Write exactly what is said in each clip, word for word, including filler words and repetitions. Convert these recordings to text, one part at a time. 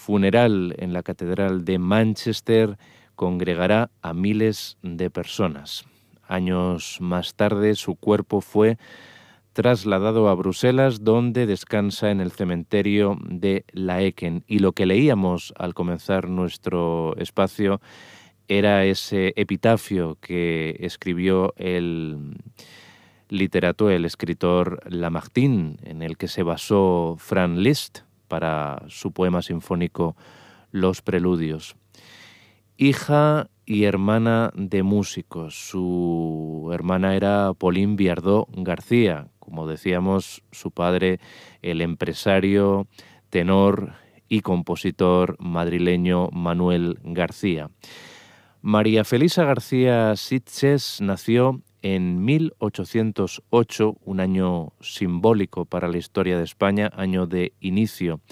funeral en la Catedral de Manchester congregará a miles de personas. Años más tarde, su cuerpo fue trasladado a Bruselas, donde descansa en el cementerio de Laeken. Y lo que leíamos al comenzar nuestro espacio era ese epitafio que escribió el literato, el escritor Lamartine, en el que se basó Franz Liszt para su poema sinfónico Los Preludios. Hija y hermana de músicos. Su hermana era Pauline Viardot García, como decíamos, su padre, el empresario, tenor y compositor madrileño Manuel García. María Felisa García Sitges nació en mil ochocientos ocho, un año simbólico para la historia de España, año de inicio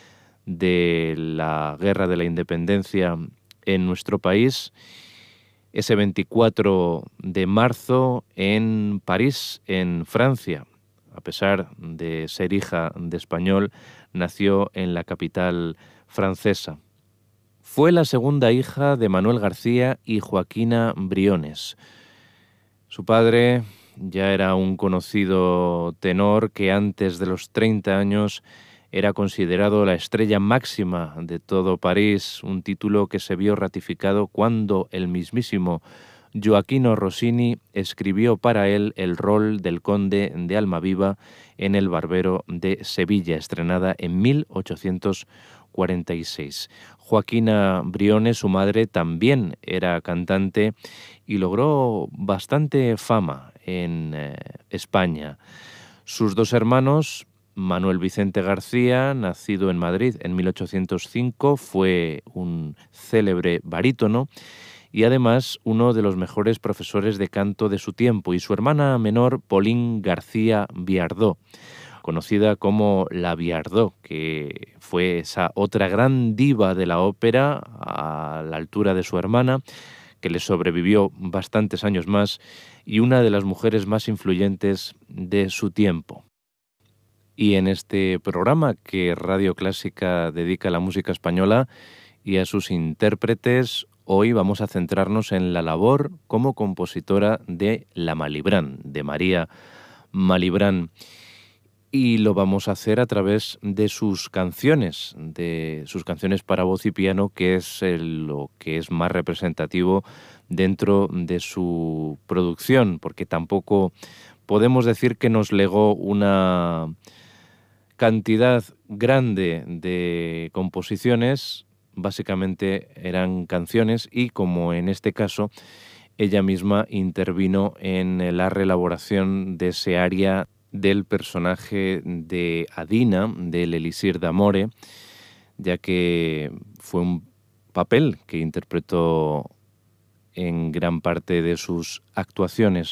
de la Guerra de la Independencia en nuestro país. Ese veinticuatro de marzo en París, en Francia. A pesar de ser hija de español, nació en la capital francesa. Fue la segunda hija de Manuel García y Joaquina Briones. Su padre ya era un conocido tenor que antes de los treinta años era considerado la estrella máxima de todo París, un título que se vio ratificado cuando el mismísimo Gioachino Rossini escribió para él el rol del conde de Almaviva en El Barbero de Sevilla, estrenada en mil ochocientos cuarenta y seis. Joaquina Briones, su madre, también era cantante y logró bastante fama en eh, España. Sus dos hermanos, Manuel Vicente García, nacido en Madrid en mil ochocientos cinco, fue un célebre barítono y además uno de los mejores profesores de canto de su tiempo, y su hermana menor, Pauline García Viardot, conocida como la Viardot, que fue esa otra gran diva de la ópera a la altura de su hermana, que le sobrevivió bastantes años más y una de las mujeres más influyentes de su tiempo. Y en este programa que Radio Clásica dedica a la música española y a sus intérpretes, hoy vamos a centrarnos en la labor como compositora de La Malibran, de María Malibran. Y lo vamos a hacer a través de sus canciones, de sus canciones para voz y piano, que es el, lo que es más representativo dentro de su producción, porque tampoco podemos decir que nos legó una cantidad grande de composiciones. Básicamente eran canciones y, como en este caso, ella misma intervino en la reelaboración de ese aria del personaje de Adina, del Elixir d'Amore, ya que fue un papel que interpretó en gran parte de sus actuaciones.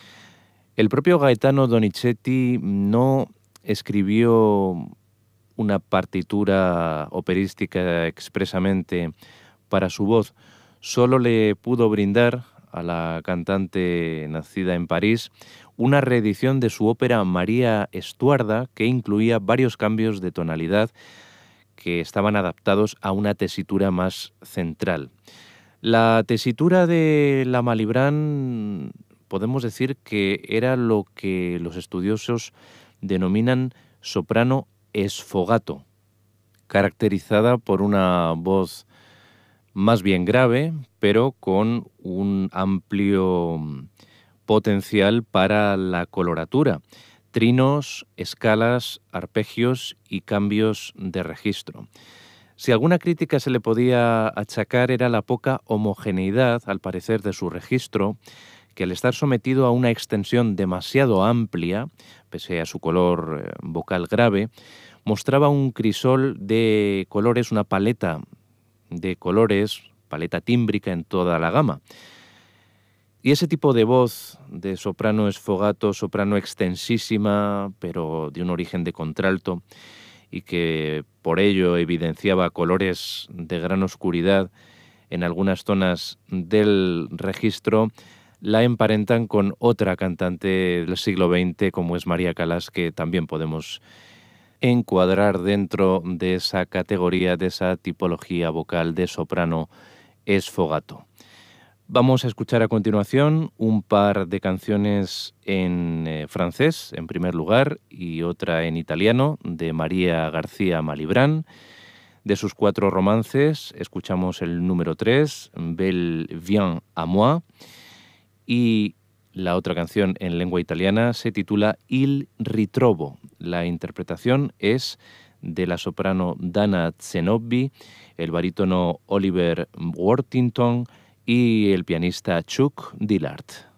El propio Gaetano Donizetti no escribió una partitura operística expresamente para su voz, solo le pudo brindar a la cantante nacida en París una reedición de su ópera María Estuarda, que incluía varios cambios de tonalidad que estaban adaptados a una tesitura más central. La tesitura de La Malibran podemos decir que era lo que los estudiosos denominan soprano sfogato, caracterizada por una voz más bien grave, pero con un amplio potencial para la coloratura, trinos, escalas, arpegios y cambios de registro. Si alguna crítica se le podía achacar era la poca homogeneidad, al parecer, de su registro, que al estar sometido a una extensión demasiado amplia, pese a su color eh, vocal grave, mostraba un crisol de colores, una paleta de colores, paleta tímbrica en toda la gama. Y ese tipo de voz de soprano sfogato, soprano extensísima, pero de un origen de contralto, y que por ello evidenciaba colores de gran oscuridad en algunas zonas del registro, la emparentan con otra cantante del siglo veinte como es María Callas, que también podemos encuadrar dentro de esa categoría, de esa tipología vocal de soprano sfogato. Vamos a escuchar a continuación un par de canciones en eh, francés, en primer lugar, y otra en italiano, de María García Malibrán. De sus cuatro romances, escuchamos el número tres, Belle vient à moi, y la otra canción en lengua italiana se titula Il ritrovo. La interpretación es de la soprano Dana Zenobbi, el barítono Oliver Worthington y el pianista Chuck Dillard.